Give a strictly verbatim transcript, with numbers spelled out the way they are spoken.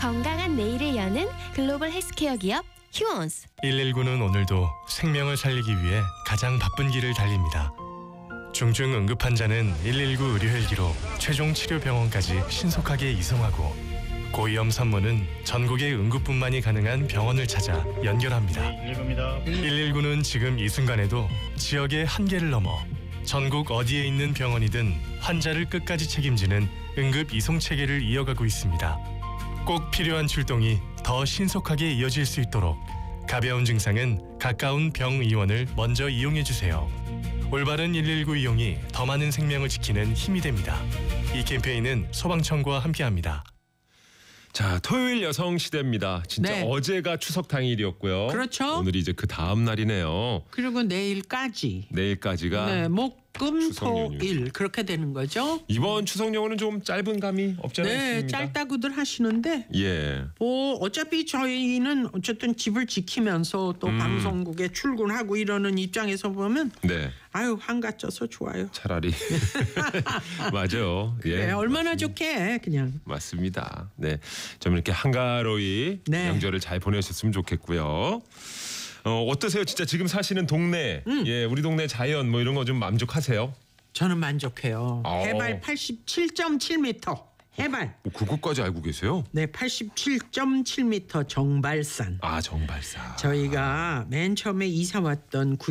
건강한 내일을 여는 글로벌 헬스케어 기업 휴원스. 일일구는 오늘도 생명을 살리기 위해 가장 바쁜 길을 달립니다. 중증 응급 환자는 일일구 의료 헬기로 최종 치료 병원까지 신속하게 이송하고, 고위험 산모는 전국의 응급뿐만이 가능한 병원을 찾아 연결합니다. 일일구는 지금 이 순간에도 지역의 한계를 넘어 전국 어디에 있는 병원이든 환자를 끝까지 책임지는 응급 이송 체계를 이어가고 있습니다. 꼭 필요한 출동이 더 신속하게 이어질 수 있도록 가벼운 증상은 가까운 병의원을 먼저 이용해 주세요. 올바른 일일구 이용이 더 많은 생명을 지키는 힘이 됩니다. 이 캠페인은 소방청과 함께합니다. 자, 토요일 여성 시대입니다. 진짜 네. 어제가 추석 당일이었고요. 그렇죠. 오늘이 이제 그 다음 날이네요. 그리고 내일까지. 내일까지가 네, 목, 금, 추석 토, 연휴. 일 그렇게 되는 거죠. 이번 추석 연휴는 좀 짧은 감이 없지 않아 네, 있습니다. 짧다고들 하시는데 예. 뭐 어차피 저희는 어쨌든 집을 지키면서 또 음. 방송국에 출근하고 이러는 입장에서 보면 네. 아유 한가져서 좋아요. 차라리 맞아요. 예. 네, 얼마나 맞습니다. 좋게 그냥. 맞습니다. 네, 좀 이렇게 한가로이 네. 명절을 잘 보내셨으면 좋겠고요. 어, 어떠세요? 진짜 지금 사시는 동네, 음. 예, 우리 동네 자연 뭐 이런 거 좀 만족하세요? 저는 만족해요. 아. 해발 팔십칠 점 칠 미터. 해발. 뭐 그것까지 알고 계세요? 네, 팔십칠 점 칠 미터 정발산. 아, 정발사. 저희가 맨 처음에 이사 왔던